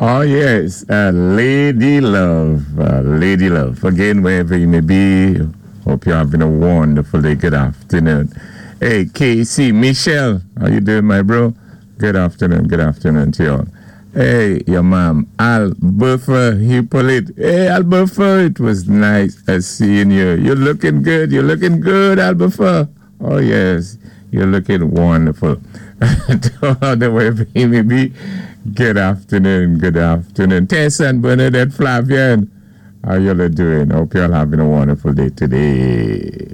Oh, yes, Lady Love. Lady Love. Again, wherever you may be, hope you're having a wonderful day. Good afternoon. Hey, Casey, Michelle, how you doing, my bro? Good afternoon. Good afternoon to you all. Hey, your mom, Alberta Hippolyte. Hey, Alberta, it was nice seeing you. You're looking good. You're looking good, Alberta. Oh, yes, you're looking wonderful. To all the way, baby. Good afternoon. Good afternoon. Tessa and Bernadette Flavian. How you all doing? Hope you're having a wonderful day today.